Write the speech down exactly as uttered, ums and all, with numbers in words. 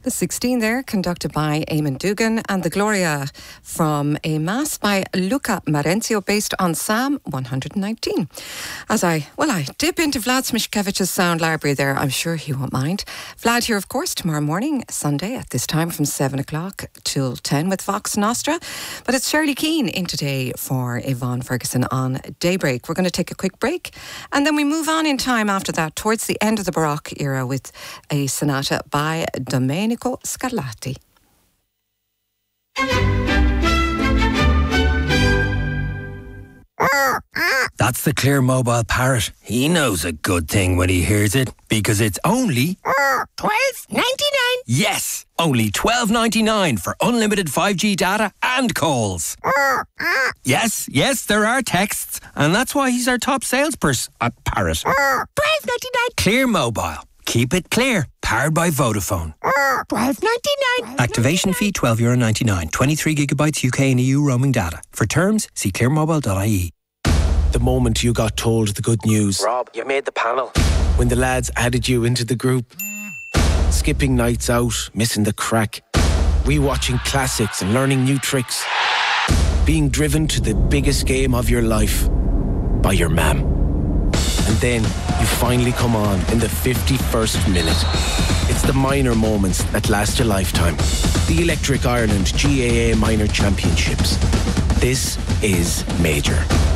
The sixteen there, conducted by Eamon Dugan, and the Gloria from a Mass by Luca Marenzio, based on Psalm one nineteen. As I, well, I dip into Vlad Smishkevich's sound library there, I'm sure he won't mind. Vlad here, of course, tomorrow morning, Sunday, at this time from seven o'clock till ten with Vox Nostra. But it's Shirley Keane in today for Yvonne Ferguson on Daybreak. We're going to take a quick break, and then we move on in time after that towards the end of the Baroque era with a sonata by Domenico Scarlatti. That's the Clear Mobile Parrot. He knows a good thing when he hears it, because it's only twelve ninety-nine. Yes, only twelve ninety-nine for unlimited five G data and calls. Yes, yes, there are texts, and that's why he's our top salesperson at Parrot. twelve ninety-nine. Clear Mobile. Keep it clear. Powered by Vodafone. twelve ninety-nine. Activation fee twelve euro ninety-nine. twenty-three gigabytes U K and E U roaming data. For terms, see clear mobile dot I E. The moment you got told the good news. Rob, you made the panel. When the lads added you into the group. Skipping nights out, missing the crack. Rewatching classics and learning new tricks. Being driven to the biggest game of your life by your mam. And then you finally come on in the fifty-first minute. It's the minor moments that last a lifetime. The Electric Ireland G A A Minor Championships. This is major.